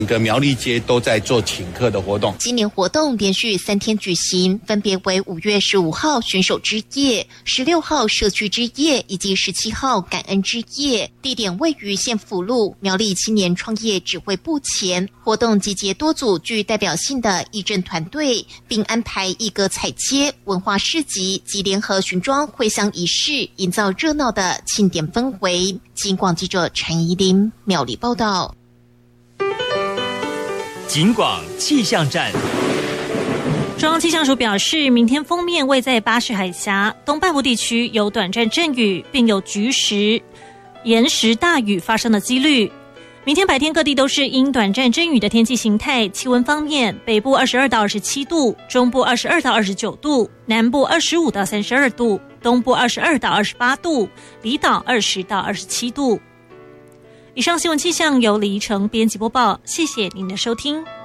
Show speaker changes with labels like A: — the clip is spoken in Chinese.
A: 整个苗栗街都在做请客的活动。
B: 今年活动连续3天举行，分别为5月15号选手之夜、16号社区之夜以及17号感恩之夜。地点位于县府路苗栗青年创业指挥部前。活动集结多组具代表性的义政团队，并安排艺歌彩街、文化市集及联合巡庄会乡仪式，营造热闹的庆典氛围。警广记者陈怡琳苗栗报道。
C: 警广气象站。
D: 中央气象署表示，明天锋面位在巴士海峡东半部地区有短暂阵雨，并有局时、延时大雨发生的几率。明天白天各地都是因短暂阵雨的天气形态。气温方面，北部22到27度，中部22到29度，南部25到32度，东部22到28度，离岛20到27度。以上新闻气象由李怡成编辑播报，谢谢您的收听。